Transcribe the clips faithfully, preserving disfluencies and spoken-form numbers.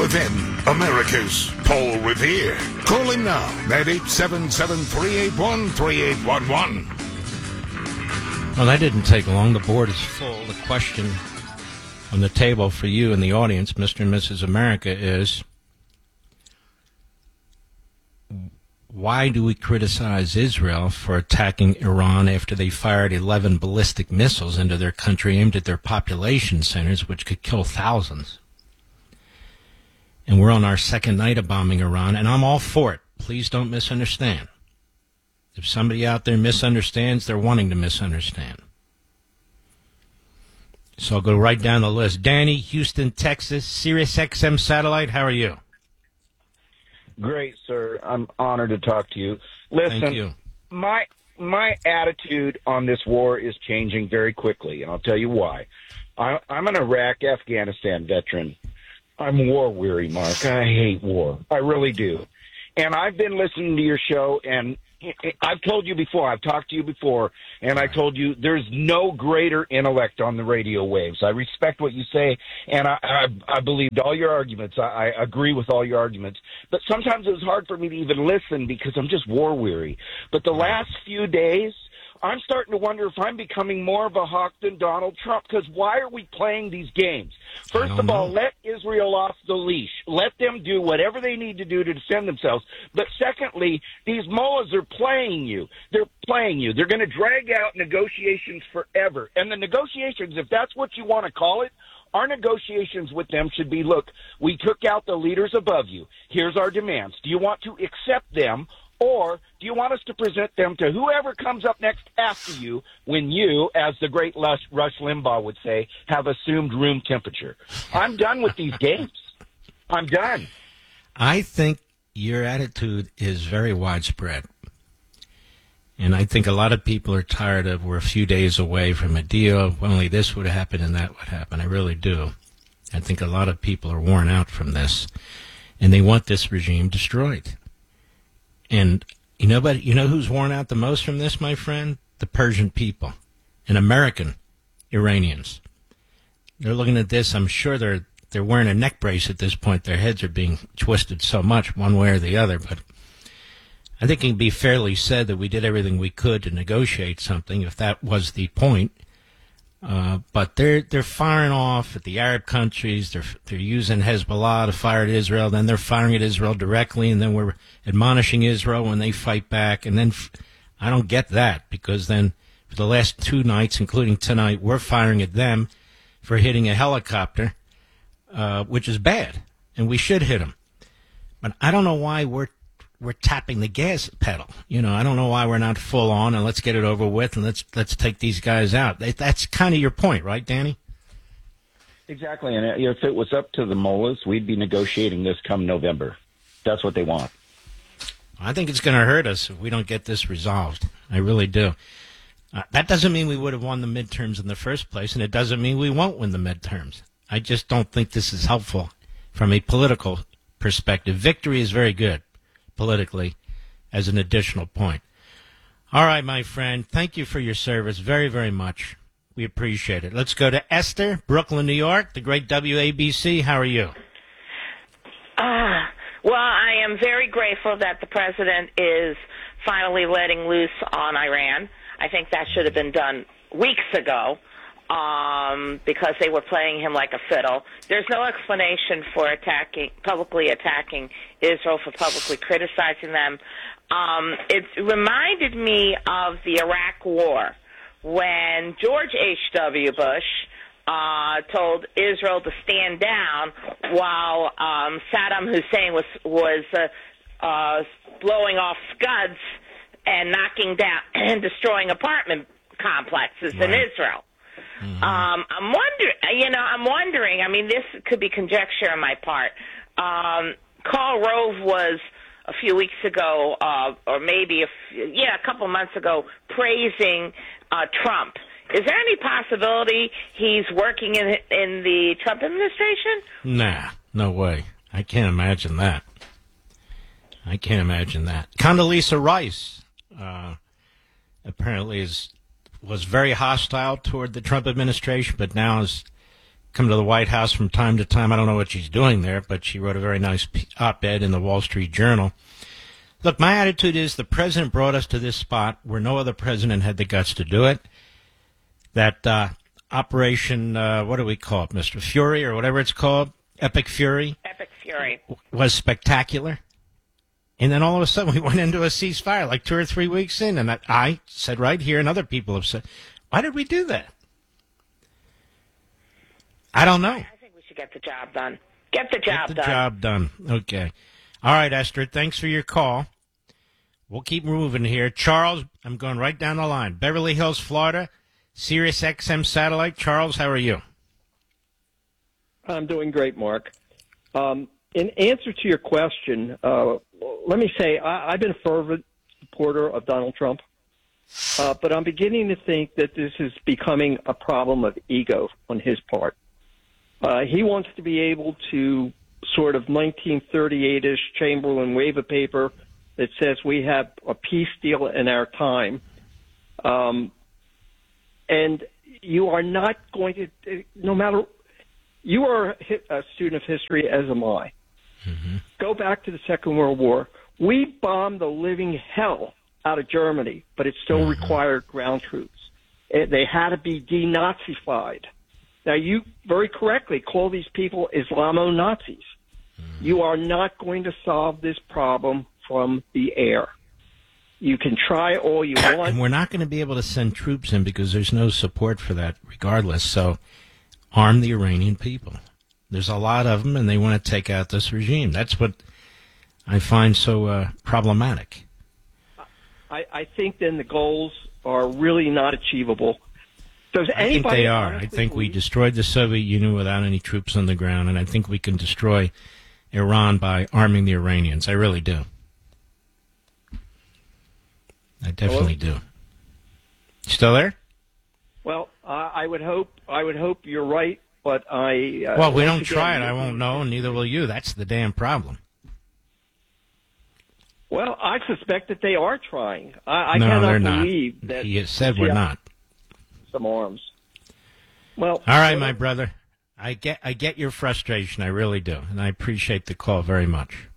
F M, America's Paul Revere. Call him now at eight seven seven, three eight one, three eight one one. Well, that didn't take long. The board is full. The question on the table for you and the audience, Mister and Missus America, is why do we criticize Israel for attacking Iran after they fired eleven ballistic missiles into their country aimed at their population centers, which could kill thousands? And we're on our second night of bombing Iran, and I'm all for it. Please don't misunderstand. If somebody out there misunderstands, they're wanting to misunderstand. So I'll go right down the list. Danny, Houston, Texas, Sirius X M satellite, how are you? Great, sir. I'm honored to talk to you. Listen, Thank you. my my attitude on this war is changing very quickly, and I'll tell you why. I, I'm an Iraq, Afghanistan veteran. I'm war weary, Mark. I hate war. I really do. And I've been listening to your show, and I've told you before, I've talked to you before, and I told you there's no greater intellect on the radio waves. I respect what you say, and I, I, I believed all your arguments. I, I agree with all your arguments. But sometimes it was hard for me to even listen because I'm just war-weary. But the last few days, I'm starting to wonder if I'm becoming more of a hawk than Donald Trump, because why are we playing these games? First of all, let Israel off the leash. Let them do whatever they need to do to defend themselves. But secondly, these mullahs are playing you. They're playing you. They're going to drag out negotiations forever. And the negotiations, if that's what you want to call it, our negotiations with them should be, look, we took out the leaders above you. Here's our demands. Do you want to accept them? Or do you want us to present them to whoever comes up next after you when you, as the great Rush Limbaugh would say, have assumed room temperature? I'm done with these games. I'm done. I think your attitude is very widespread. And I think a lot of people are tired of we're a few days away from a deal. Only this would happen and that would happen. I really do. I think a lot of people are worn out from this. And they want this regime destroyed. And you know, but you know who's worn out the most from this, my friend? The Persian people and American Iranians. They're looking at this. I'm sure they're they're wearing a neck brace at this point. Their heads are being twisted so much, one way or the other. But I think it can be fairly said that we did everything we could to negotiate something, if that was the point. Uh, but they're they're firing off at the Arab countries. They're they're using Hezbollah to fire at Israel. Then they're firing at Israel directly, and then we're admonishing Israel when they fight back. And then f- I don't get that, because then for the last two nights, including tonight, we're firing at them for hitting a helicopter, uh, which is bad, and we should hit them. But I don't know why we're we're tapping the gas pedal. You know, I don't know why we're not full on and let's get it over with and let's let's take these guys out. That's kind of your point, right, Danny? Exactly. And if it was up to the mullahs, we'd be negotiating this come November. That's what they want. I think it's going to hurt us if we don't get this resolved. I really do. Uh, that doesn't mean we would have won the midterms in the first place, and it doesn't mean we won't win the midterms. I just don't think this is helpful from a political perspective. Victory is very good politically as an additional point. All right, my friend, thank you for your service very, very much. We appreciate it. Let's go to Esther, Brooklyn, New York, the great W A B C. How are you? Uh, well, I am very grateful that the president is finally letting loose on Iran. I think that should have been done weeks ago. Um, because they were playing him like a fiddle. There's no explanation for attacking, publicly attacking Israel, for publicly criticizing them. Um, it reminded me of the Iraq War when George H W. Bush uh, told Israel to stand down while um, Saddam Hussein was was uh, uh, blowing off Scuds and knocking down and destroying apartment complexes right. in Israel. Mm-hmm. Um, I'm wondering, you know, I'm wondering, I mean, this could be conjecture on my part. Um, Karl Rove was a few weeks ago, uh, or maybe, a few, yeah, a couple months ago, praising uh, Trump. Is there any possibility he's working in in the Trump administration? Nah, no way. I can't imagine that. I can't imagine that. Condoleezza Rice uh, apparently is was very hostile toward the Trump administration, but now has come to the White House from time to time. I don't know what she's doing there, but she wrote a very nice op-ed in the Wall Street Journal. Look, my attitude is the president brought us to this spot where no other president had the guts to do it. That uh, Operation, uh, what do we call it, Mister Fury or whatever it's called, Epic Fury? Epic Fury. Was spectacular. And then all of a sudden we went into a ceasefire like two or three weeks in. And I, I said right here, and other people have said, why did we do that? I don't know. I think we should get the job done. Get the job Get the done. job done. Okay. All right, Esther, thanks for your call. We'll keep moving here. Charles, I'm going right down the line. Beverly Hills, Florida, Sirius X M satellite. Charles, how are you? I'm doing great, Mark. Um, in answer to your question, uh, let me say I, I've been a fervent supporter of Donald Trump, uh, but I'm beginning to think that this is becoming a problem of ego on his part. Uh, he wants to be able to sort of nineteen thirty-eight-ish Chamberlain wave a paper that says we have a peace deal in our time. Um, and you are not going to, no matter, you are a student of history, as am I. Mm-hmm. Go back to the Second World War. We bombed the living hell out of Germany, but it still mm-hmm. required ground troops. It, they had to be denazified. Now, you very correctly call these people Islamo-Nazis. Mm-hmm. You are not going to solve this problem from the air. You can try all you want. And we're not going to be able to send troops in because there's no support for that regardless. So arm the Iranian people. There's a lot of them, and they want to take out this regime. That's what I find so uh, problematic. I, I think then the goals are really not achievable. Does I think they are. I think we destroyed the Soviet Union without any troops on the ground, and I think we can destroy Iran by arming the Iranians. I really do. I definitely Hello? do. Still there? Well, uh, I would hope. I would hope you're right, but I. Uh, well, we don't again, try it. I won't know, and neither will you. That's the damn problem. Well, I suspect that they are trying. I, I no, cannot they're not. believe that. He has said we're not. Some arms. Well, all right, my brother. I get I get your frustration. I really do, and I appreciate the call very much.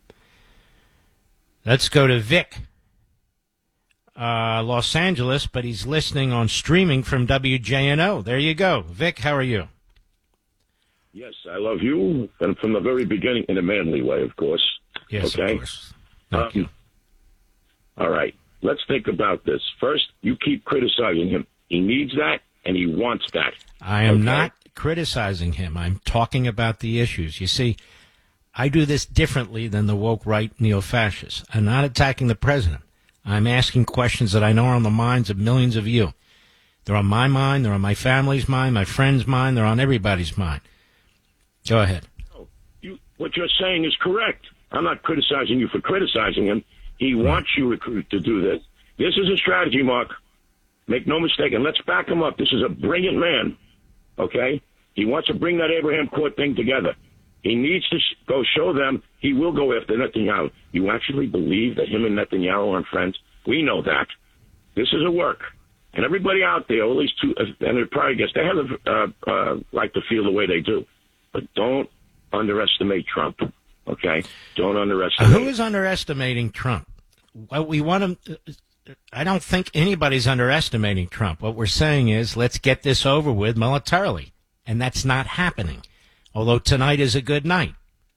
Let's go to Vic, uh, Los Angeles, but he's listening on streaming from W J N O. There you go, Vic. How are you? Yes, I love you, and from the very beginning, in a manly way, of course. Yes, okay? of course. Thank um, you. All right, let's think about this. First, you keep criticizing him. He needs that, and he wants that. I am okay? not criticizing him. I'm talking about the issues. You see, I do this differently than the woke right neo-fascists. I'm not attacking the president. I'm asking questions that I know are on the minds of millions of you. They're on my mind. They're on my family's mind, my friend's mind. They're on everybody's mind. Go ahead. Oh, you, what you're saying is correct. I'm not criticizing you for criticizing him. He right. wants you to, to do this. This is a strategy, Mark. Make no mistake, and let's back him up. This is a brilliant man, okay? He wants to bring that Abraham Court thing together. He needs to sh- go show them he will go after Netanyahu. You actually believe that him and Netanyahu aren't friends? We know that. This is a work. And everybody out there, at least two, and it probably gets, they have uh, uh, like to feel the way they do. But don't underestimate Trump, okay? Don't underestimate. Who is underestimating Trump? Well, we want him... Uh, I don't think anybody's underestimating Trump. What we're saying is, let's get this over with militarily. And that's not happening. Although tonight is a good night.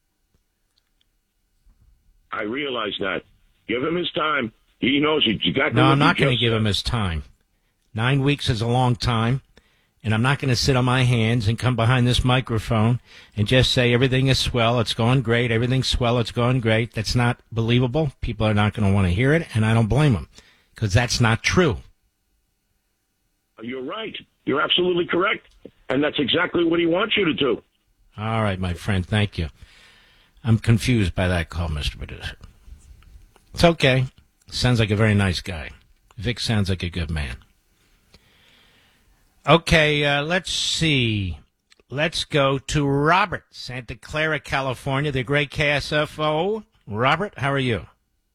I realize that. Give him his time. He knows you. you got no, I'm not going to give him his time. Nine weeks is a long time. And I'm not going to sit on my hands and come behind this microphone and just say everything is swell, it's going great, everything's swell, it's going great. That's not believable. People are not going to want to hear it, and I don't blame them. Because that's not true. You're right. You're absolutely correct. And that's exactly what he wants you to do. All right, my friend. Thank you. I'm confused by that call, Mister Producer. It's okay. Sounds like a very nice guy. Vic sounds like a good man. Okay, uh, let's see. Let's go to Robert, Santa Clara, California, the great K S F O. Robert, how are you?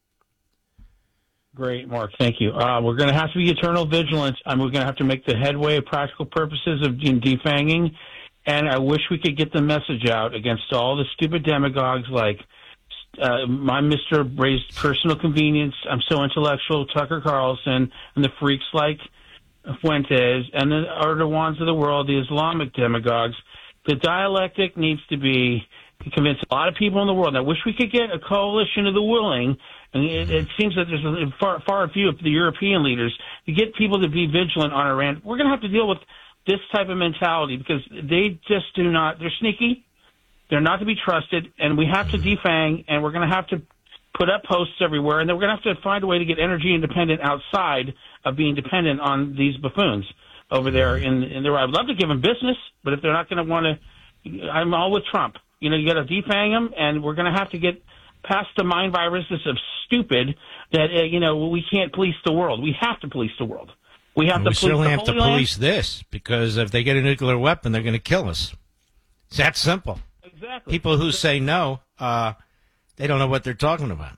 Great, Mark. Thank you. Uh, we're going to have to be eternal vigilance, and we're going to have to make the headway of practical purposes of defanging And I wish we could get the message out against all the stupid demagogues like uh, my Mister Raised Personal Convenience, I'm so intellectual, Tucker Carlson, and the freaks like Fuentes, and the Erdogans of the world, the Islamic demagogues. The dialectic needs to be to convince a lot of people in the world. I wish we could get a coalition of the willing, and it, it seems that there's a far, far few of the European leaders to get people to be vigilant on Iran. We're going to have to deal with this type of mentality because they just do not, they're sneaky, they're not to be trusted, and we have to defang, and we're going to have to put up posts everywhere, and then we're going to have to find a way to get energy independent outside of being dependent on these buffoons over there in, in there. I'd love to give them business, but if they're not going to want to, I'm all with Trump. You know, you got to defang them, and we're going to have to get past the mind viruses of stupid that, uh, you know, we can't police the world. We have to police the world. We have we to certainly police the have to Holy Land. police this, because if they get a nuclear weapon, they're going to kill us. It's that simple. Exactly. People who say no, uh, they don't know what they're talking about.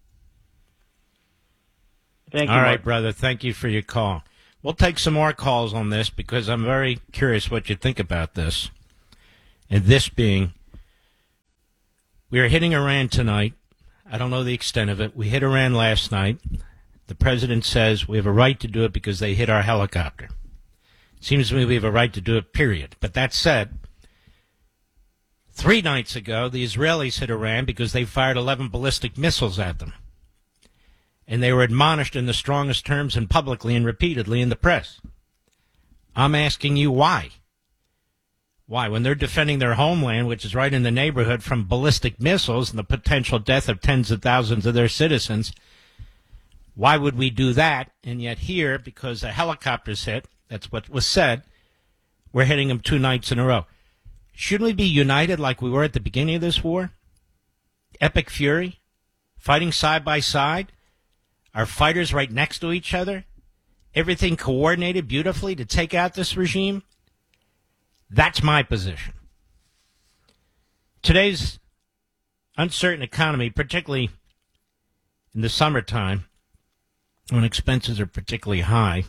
Thank you, All right, Mark. brother. Thank you for your call. We'll take some more calls on this because I'm very curious what you think about this. And this being, we are hitting Iran tonight. I don't know the extent of it. We hit Iran last night. The president says we have a right to do it because they hit our helicopter. It seems to me we have a right to do it, period. But that said, three nights ago, the Israelis hit Iran because they fired eleven ballistic missiles at them. And they were admonished in the strongest terms and publicly and repeatedly in the press. I'm asking you why. Why? When they're defending their homeland, which is right in the neighborhood, from ballistic missiles and the potential death of tens of thousands of their citizens, why would we do that? And yet here, because a helicopter's hit, that's what was said, we're hitting them two nights in a row. Shouldn't we be united like we were at the beginning of this war? Epic fury? Fighting side by side? Our fighters right next to each other? Everything coordinated beautifully to take out this regime? That's my position. Today's uncertain economy, particularly in the summertime, when expenses are particularly high,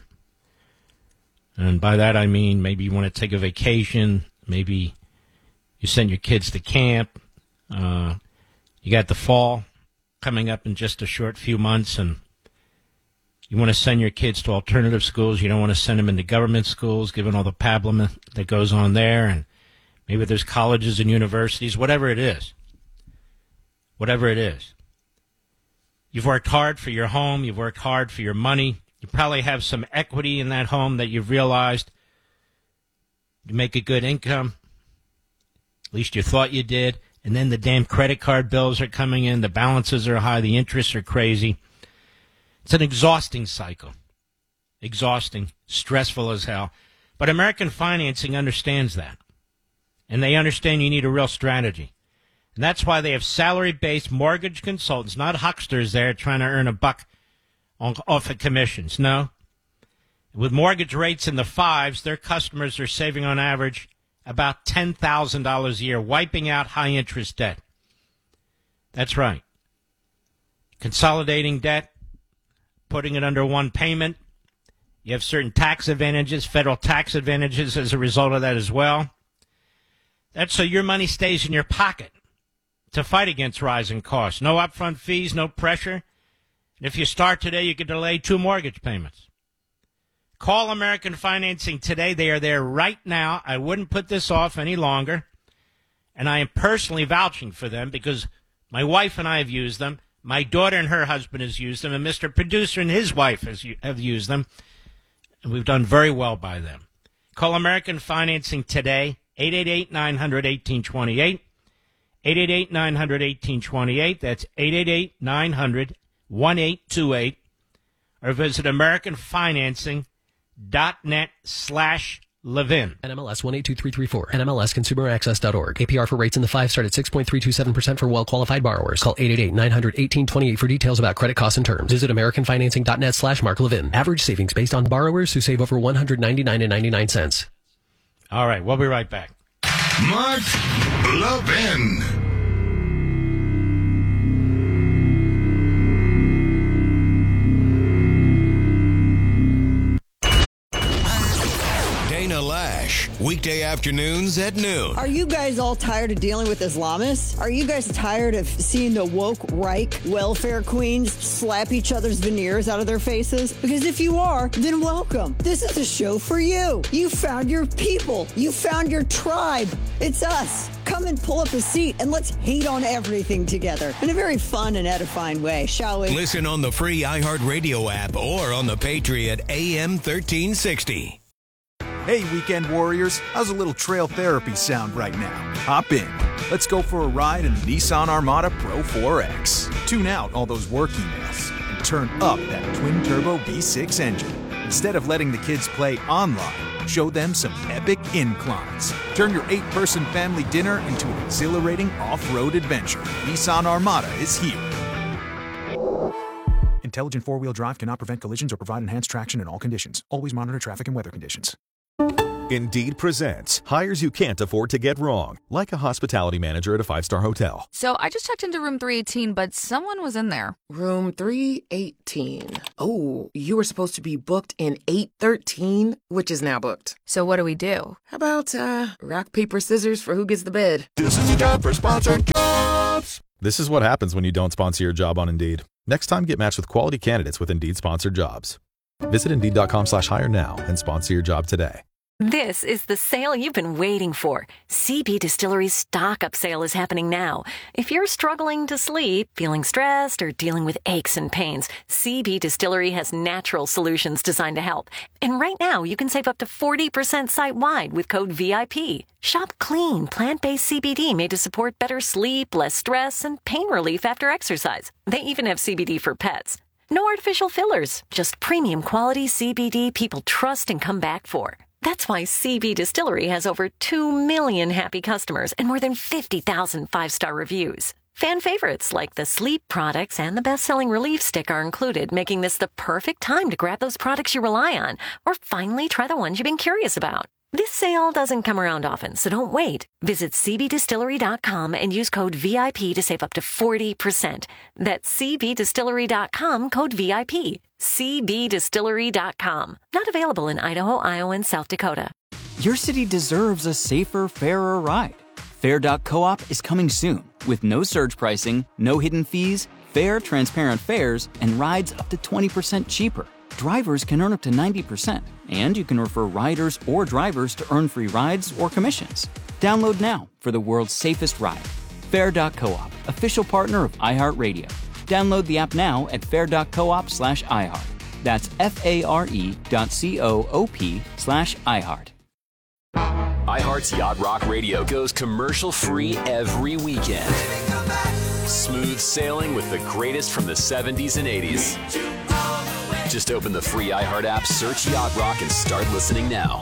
and by that I mean maybe you want to take a vacation, maybe you send your kids to camp, uh, you got the fall coming up in just a short few months, and you want to send your kids to alternative schools. You don't want to send them into government schools, given all the pablum that goes on there. And maybe there's colleges and universities, whatever it is. Whatever it is. You've worked hard for your home. You've worked hard for your money. You probably have some equity in that home that you've realized. You make a good income. At least you thought you did. And then the damn credit card bills are coming in. The balances are high. The interests are crazy. It's an exhausting cycle. Exhausting, stressful as hell. But American Financing understands that. And they understand you need a real strategy. And that's why they have salary-based mortgage consultants, not hucksters there trying to earn a buck on, off of commissions. No. With mortgage rates in the fives, their customers are saving on average about ten thousand dollars a year, wiping out high-interest debt. That's right. Consolidating debt, putting it under one payment. You have certain tax advantages, federal tax advantages as a result of that as well. That's so your money stays in your pocket to fight against rising costs. No upfront fees, no pressure. And if you start today, you can delay two mortgage payments. Call American Financing today. They are there right now. I wouldn't put this off any longer. And I am personally vouching for them because my wife and I have used them. My daughter and her husband has used them, and Mister Producer and his wife has, have used them. And we've done very well by them. Call American Financing today, eight eight eight, nine hundred, eighteen twenty-eight. eight eight eight, nine hundred, eighteen twenty-eight. That's eight eight eight, nine hundred, eighteen twenty-eight. Or visit American Financing dot net slash Levin. N M L S one eight two three three four. N M L S consumer access dot org. A P R for rates in the five start at six point three two seven percent for well-qualified borrowers. Call eight eight eight, nine hundred, eighteen twenty-eight for details about credit costs and terms. Visit American Financing dot net slash Mark Levin. Average savings based on borrowers who save over one hundred ninety-nine dollars and ninety-nine cents. All right, we'll be right back. Mark Levin. Dana Lash, weekday weekday afternoons at noon. Are you guys all tired of dealing with Islamists? Are you guys tired of seeing the woke Reich welfare queens slap each other's veneers out of their faces? Because if you are, then welcome. This is a show for you. You found your people. You found your tribe. It's us. Come and pull up a seat and let's hate on everything together in a very fun and edifying way, shall we? Listen on the free iHeartRadio app or on the Patriot A M thirteen sixty. Hey, weekend warriors, how's a little trail therapy sound right now? Hop in. Let's go for a ride in the Nissan Armada Pro four X. Tune out all those work emails and turn up that twin-turbo V six engine. Instead of letting the kids play online, show them some epic inclines. Turn your eight-person family dinner into an exhilarating off-road adventure. Nissan Armada is here. Intelligent four-wheel drive cannot prevent collisions or provide enhanced traction in all conditions. Always monitor traffic and weather conditions. Indeed presents hires you can't afford to get wrong, like a hospitality manager at a five-star hotel. So I just checked into room three eighteen, but someone was in there. Room three eighteen. Oh, you were supposed to be booked in eight thirteen, which is now booked. So what do we do? How about uh, rock, paper, scissors for who gets the bid? This is a job for sponsored jobs. This is what happens when you don't sponsor your job on Indeed. Next time, get matched with quality candidates with Indeed sponsored jobs. Visit Indeed.com slash hire now and sponsor your job today. This is the sale you've been waiting for. C B Distillery's stock-up sale is happening now. If you're struggling to sleep, feeling stressed, or dealing with aches and pains, C B Distillery has natural solutions designed to help. And right now, you can save up to forty percent site-wide with code V I P. Shop clean, plant-based C B D made to support better sleep, less stress, and pain relief after exercise. They even have C B D for pets. No artificial fillers, just premium quality C B D people trust and come back for. That's why C B Distillery has over two million happy customers and more than fifty thousand five-star reviews. Fan favorites like the sleep products and the best-selling Relief Stick are included, making this the perfect time to grab those products you rely on or finally try the ones you've been curious about. This sale doesn't come around often, so don't wait. Visit C B distillery dot com and use code V I P to save up to forty percent. That's C B distillery dot com, code V I P. C B distillery dot com. Not available in Idaho, Iowa, and South Dakota. Your city deserves a safer, fairer ride. Fair dot coop is coming soon with no surge pricing, no hidden fees, fair, transparent fares, and rides up to twenty percent cheaper. Drivers can earn up to ninety percent, and you can refer riders or drivers to earn free rides or commissions. Download now for the world's safest ride. Fair dot coop, official partner of iHeartRadio. Download the app now at fair dot coop slash iHeart. That's F-A-R-E dot C-O-O-P slash iHeart. iHeart's Yacht Rock Radio goes commercial-free every weekend. Smooth sailing with the greatest from the seventies and eighties. Just open the free iHeart app, search Yacht Rock, and start listening now.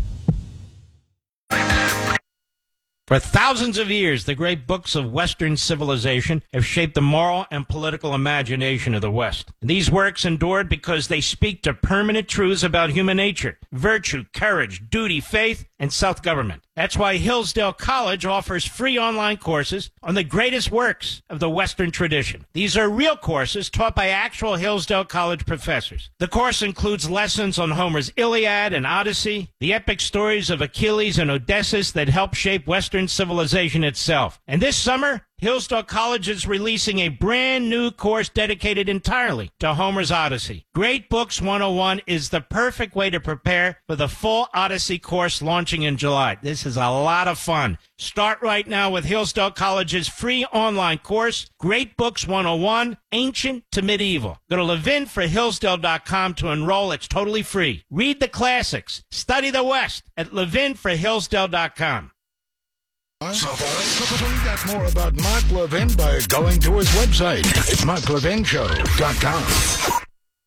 For thousands of years, the great books of Western civilization have shaped the moral and political imagination of the West. These works endured because they speak to permanent truths about human nature, virtue, courage, duty, faith, and self-government. That's why Hillsdale College offers free online courses on the greatest works of the Western tradition. These are real courses taught by actual Hillsdale College professors. The course includes lessons on Homer's Iliad and Odyssey, the epic stories of Achilles and Odysseus that helped shape Western civilization itself. And this summer, Hillsdale College is releasing a brand new course dedicated entirely to Homer's Odyssey. Great Books one oh one is the perfect way to prepare for the full Odyssey course launching in July. This is a lot of fun. Start right now with Hillsdale College's free online course, Great Books one oh one, Ancient to Medieval. Go to levin for hillsdale dot com to enroll. It's totally free. Read the classics. Study the West at levin for hillsdale dot com. Find out more about Mark Levin by going to his website, mark levin show dot com.